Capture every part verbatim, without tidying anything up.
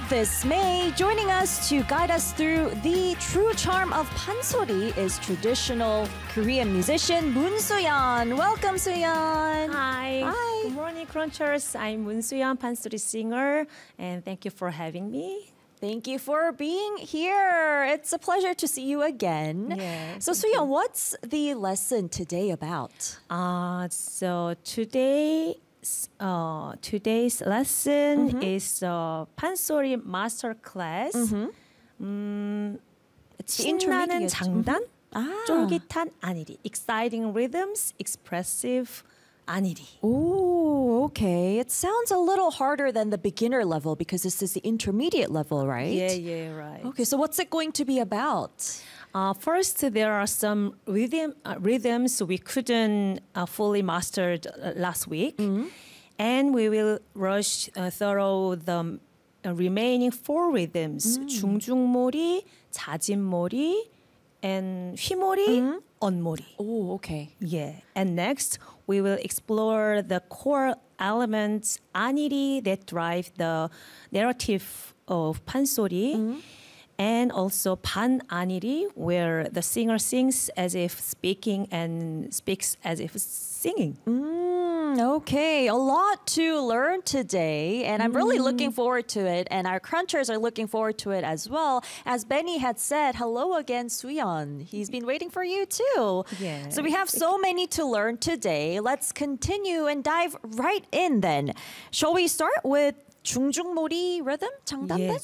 this May. Joining us to guide us through the true charm of pansori is traditional Korean musician Moon Soo-yeon. Welcome, Soo-yeon. Hi. Hi. Good morning, Crunchers. I'm Moon Soo-yeon, pansori singer, and thank you for having me. Thank you for being here. It's a pleasure to see you again. Yeah, so, thank Soo-yeon, what's the lesson today about? Uh, so today, uh, today's lesson Mm-hmm. is uh, pansori master class. Mm-hmm. 음, 신나는 intermediate. 장단, Ah. 쫄깃한 안일이, exciting rhythms, expressive 안일이. Oh, okay. It sounds a little harder than the beginner level because this is the intermediate level, right? Yeah, yeah, right. Okay, so what's it going to be about? Uh, first, there are some rhythm uh, rhythms we couldn't uh, fully mastered uh, last week, and we will rush uh, through the uh, remaining four rhythms: 중중몰이, 자진몰이, and 휘몰이, 언몰이. Oh, okay. Yeah, and next we will explore the core elements 안일이 that drive the narrative of pansori. And also 반 안일이, where the singer sings as if speaking and speaks as if singing. Mm, okay, a lot to learn today, and I'm really looking forward to it. And our crunchers are looking forward to it as well. As Benny had said, hello again, Soo-yeon. He's been waiting for you too. Yeah. So we have so many to learn today. Let's continue and dive right in then. Shall we start with 중중몰이 rhythm? 장단배? Yeah,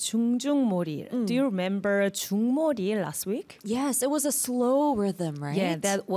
중중몰이. Do you remember 중몰이 last week? Yes, it was a slow rhythm, right? Yeah, that